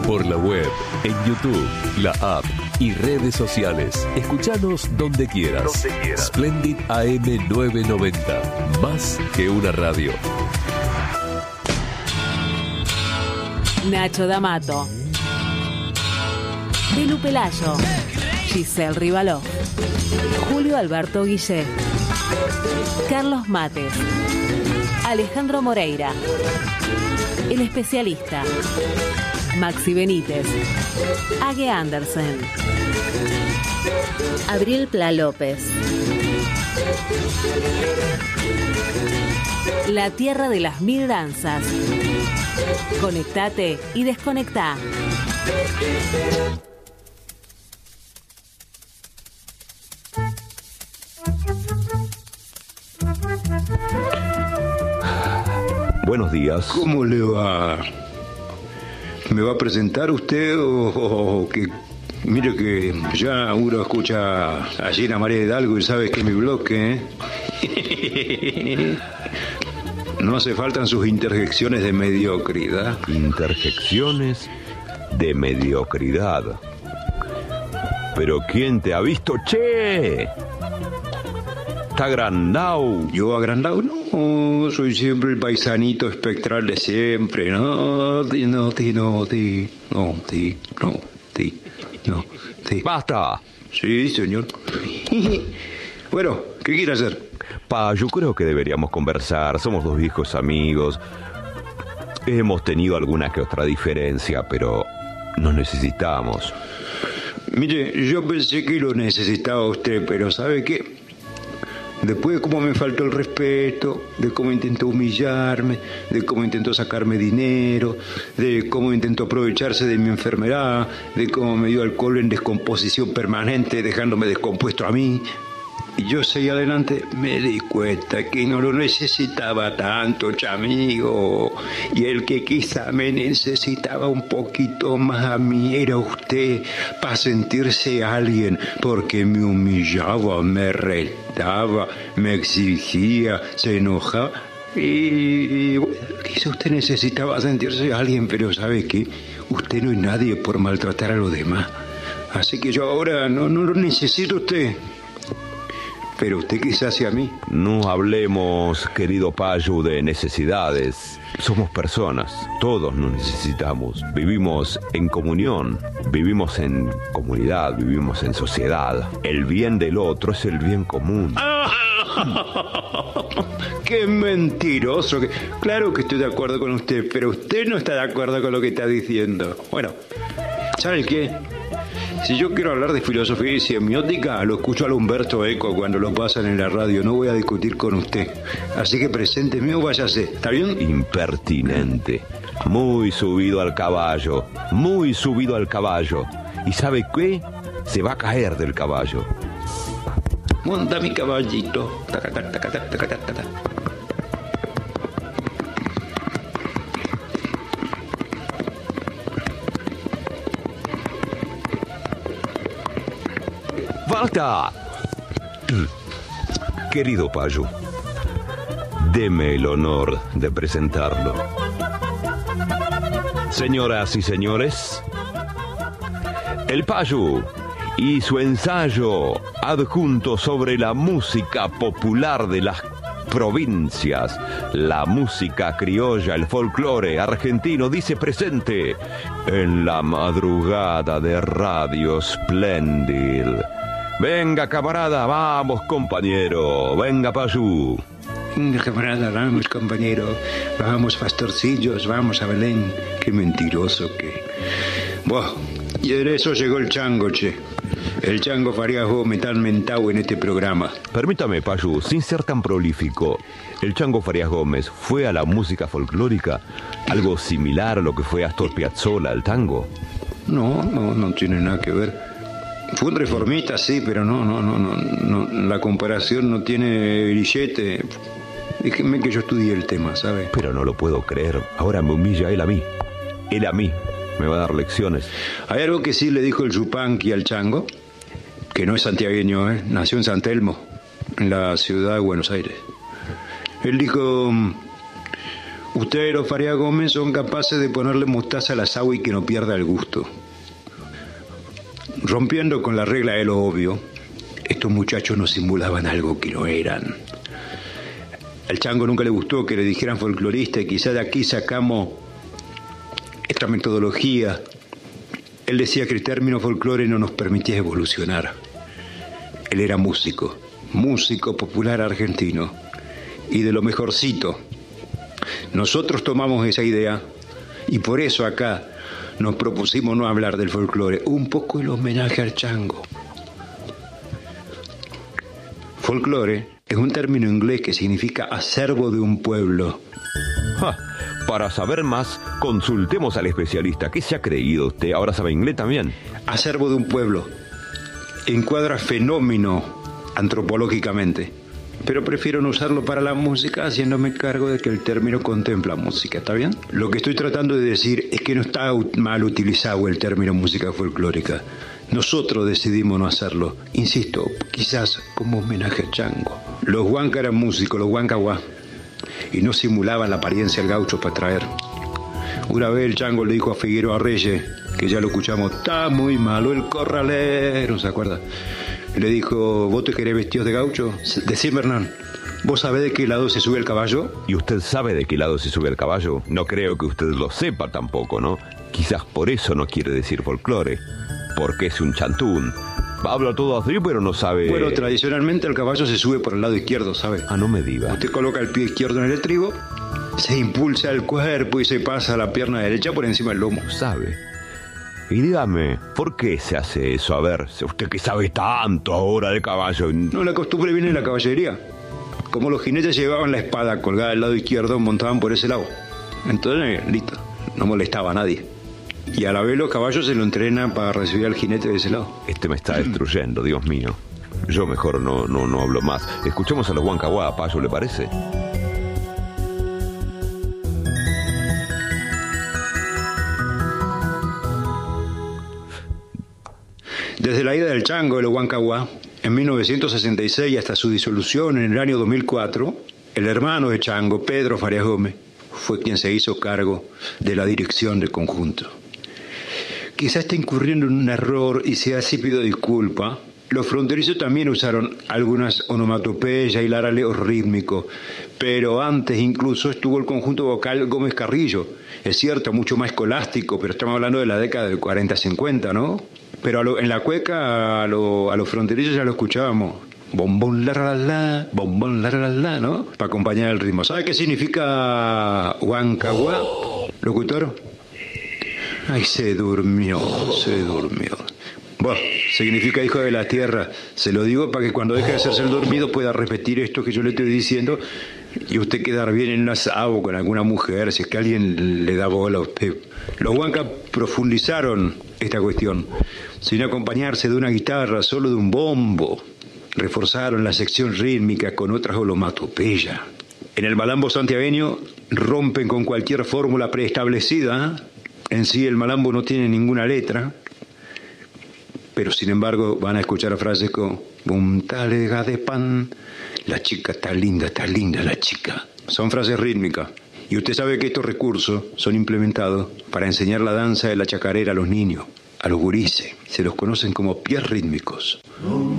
Por la web, en YouTube, la app y redes sociales. Escuchanos donde quieras. Splendid AM 990. Más que una radio. Nacho D'Amato, Belu Pelayo, Giselle Rivaló, Julio Alberto Guillet, Carlos Mates, Alejandro Moreira, El Especialista, Maxi Benítez, Age Andersen, Abril Pla López. La tierra de las mil danzas. Conectate y desconectá. Buenos días. ¿Cómo le va? ¿Me va a presentar usted o que... Mire que ya uno escucha a Gina María Hidalgo y sabe que es mi bloque, ¿eh? No hace falta sus interjecciones de mediocridad. Interjecciones de mediocridad. ¿Pero quién te ha visto, che? ¿Está agrandado? ¿Yo agrandado? No, soy siempre el paisanito espectral de siempre. No. ¡Basta! Sí, señor. Bueno, ¿qué quiere hacer? Yo creo que deberíamos conversar. Somos dos viejos amigos. Hemos tenido alguna que otra diferencia, pero nos necesitamos. Mire, yo pensé que lo necesitaba usted, pero ¿sabe qué? Después de cómo me faltó el respeto, de cómo intentó humillarme, de cómo intentó sacarme dinero, de cómo intentó aprovecharse de mi enfermedad, de cómo me dio alcohol en descomposición permanente, dejándome descompuesto a mí. Y yo seguí adelante, me di cuenta que no lo necesitaba tanto, chamigo. Y el que quizá me necesitaba un poquito más a mí era usted, para sentirse alguien, porque me humillaba, me retaba, me exigía, se enojaba. Y bueno, quizá usted necesitaba sentirse alguien, pero ¿sabe qué? Usted no es nadie por maltratar a los demás. Así que yo ahora no lo necesito a usted. Pero usted quizás hacia mí. No hablemos, querido Payu, de necesidades. Somos personas, todos nos necesitamos. Vivimos en comunión, vivimos en comunidad, vivimos en sociedad. El bien del otro es el bien común. ¡Qué mentiroso! Claro que estoy de acuerdo con usted, pero usted no está de acuerdo con lo que está diciendo. Bueno, ¿sabe qué? Si yo quiero hablar de filosofía y semiótica, lo escucho a Humberto Eco cuando lo pasan en la radio. No voy a discutir con usted. Así que presénteme o váyase. ¿Está bien? Impertinente. Muy subido al caballo. Muy subido al caballo. ¿Y sabe qué? Se va a caer del caballo. Monta mi caballito. Taca, taca, taca, taca, taca, taca. ¡Basta! Querido Payu, deme el honor de presentarlo. Señoras y señores, el Payu y su ensayo adjunto sobre la música popular de las provincias, la música criolla, el folclore argentino, dice presente en la madrugada de Radio Splendid. Venga, camarada, vamos, compañero. Venga, Payu. Venga, camarada, vamos, compañero. Vamos, pastorcillos, vamos a Belén. Qué mentiroso que... Buah, y en eso llegó el chango, che. El chango Farías Gómez, tan mentado en este programa. Permítame, Payu, sin ser tan prolífico, ¿el chango Farías Gómez fue a la música folclórica? ¿Algo similar a lo que fue Astor Piazzolla al tango? No tiene nada que ver. Fue un reformista, sí, pero no. La comparación no tiene billete. Déjenme que yo estudie el tema, ¿sabe? Pero no lo puedo creer. Ahora me humilla él a mí. Él a mí. Me va a dar lecciones. Hay algo que sí le dijo el Yupanqui al chango, que no es santiagueño, ¿eh? Nació en San Telmo, en la ciudad de Buenos Aires. Él dijo: Ustedes, los Farías Gómez, son capaces de ponerle mostaza al asado y que no pierda el gusto. Rompiendo con la regla de lo obvio, estos muchachos no simulaban algo que no eran. Al Chango nunca le gustó que le dijeran folclorista y quizá de aquí sacamos esta metodología. Él decía que el término folclore no nos permitía evolucionar. Él era músico popular argentino y de lo mejorcito. Nosotros tomamos esa idea y por eso acá nos propusimos no hablar del folclore, un poco el homenaje al Chango. Folclore es un término inglés que significa acervo de un pueblo. Para saber más, consultemos al especialista. ¿Qué se ha creído usted? ¿Ahora sabe inglés también? Acervo de un pueblo. Encuadra fenómeno antropológicamente. Pero prefiero no usarlo para la música, haciéndome cargo de que el término contempla música, ¿está bien? Lo que estoy tratando de decir es que no está mal utilizado el término música folclórica. Nosotros decidimos no hacerlo. Insisto, quizás como homenaje a Chango. Los huancas eran músicos, los huancahuá, y no simulaban la apariencia del gaucho para traer. Una vez el Chango le dijo a Figueroa Reyes, que ya lo escuchamos, está muy malo el corralero, ¿se acuerda? Le dijo, ¿vos te querés vestidos de gaucho? Decime, Hernán, ¿vos sabés de qué lado se sube el caballo? ¿Y usted sabe de qué lado se sube el caballo? No creo que usted lo sepa tampoco, ¿no? Quizás por eso no quiere decir folclore, porque es un chantún. Habla todo así, pero no sabe... Bueno, tradicionalmente el caballo se sube por el lado izquierdo, ¿sabe? No me diga. Usted coloca el pie izquierdo en el estribo, se impulsa el cuerpo y se pasa la pierna derecha por encima del lomo. ¿Sabe? Y dígame, ¿por qué se hace eso? A ver, usted que sabe tanto ahora de caballo. No, la costumbre viene de la caballería. Como los jinetes llevaban la espada colgada del lado izquierdo, montaban por ese lado. Entonces, listo, no molestaba a nadie. Y a la vez los caballos se lo entrenan para recibir al jinete de ese lado. Este me está destruyendo, Dios mío. Yo mejor no hablo más. Escuchemos a los huancahuá, Payo, ¿le parece? Desde la ida del Chango de los huancahuá, en 1966 hasta su disolución en el año 2004, el hermano de Chango, Pedro Farías Gómez, fue quien se hizo cargo de la dirección del conjunto. Quizá está incurriendo en un error y si así pido disculpa. Los fronterizos también usaron algunas onomatopeyas y laraleos rítmicos, pero antes incluso estuvo el conjunto vocal Gómez Carrillo. Es cierto, mucho más escolástico, pero estamos hablando de la década del 40-50, ¿no? Pero en la cueca a los fronterizos ya lo escuchábamos. Bombón la, bombón la, ¿no? Para acompañar el ritmo. ¿Sabe qué significa huancahuá, locutor? Ay, se durmió. Bueno, significa hijo de la tierra. Se lo digo para que cuando deje de hacerse el dormido pueda repetir esto que yo le estoy diciendo y usted quedar bien en un asado con alguna mujer, si es que alguien le da bola a usted. Los huancas profundizaron esta cuestión, sin acompañarse de una guitarra, solo de un bombo. Reforzaron la sección rítmica con otras onomatopeyas. En el malambo santiagueño rompen con cualquier fórmula preestablecida. En sí el malambo no tiene ninguna letra, pero sin embargo van a escuchar frases como "Bum talega de pan, la chica está linda la chica". Son frases rítmicas. Y usted sabe que estos recursos son implementados para enseñar la danza de la chacarera a los niños, a los gurises. Se los conocen como pies rítmicos.